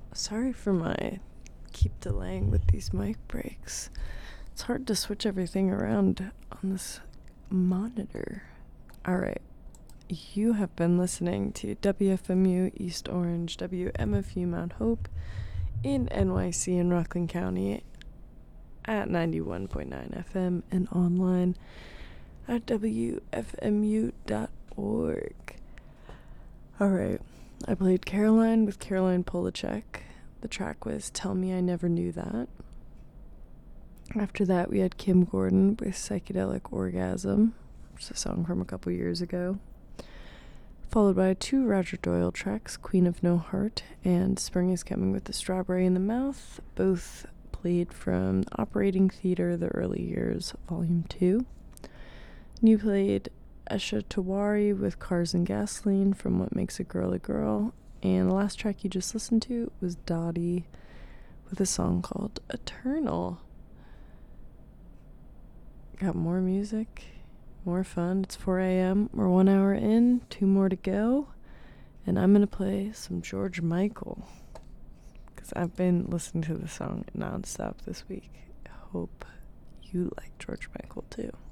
Sorry for my keep delaying with these mic breaks. It's hard to switch everything around on this monitor. Alright, you have been listening to WFMU East Orange, WMFU Mount Hope in NYC in Rockland County at 91.9 FM and online at WFMU.org. Alright, I played Caroline with Caroline Polachek. The track was Tell Me I Never Knew That. After that, we had Kim Gordon with Psychedelic Orgasm, which is a song from a couple years ago. Followed by two Roger Doyle tracks, Queen of No Heart and Spring is Coming with the Strawberry in the Mouth, both played from Operating Theater, The Early Years, Volume 2. And you played Esha Tawari with Cars and Gasoline from What Makes a Girl a Girl. And the last track you just listened to was Dottie with a song called Eternal. Got more music, more fun. It's 4 a.m. We're 1 hour in, 2 more to go. And I'm going to play some George Michael, because I've been listening to the song nonstop this week. I hope you like George Michael too.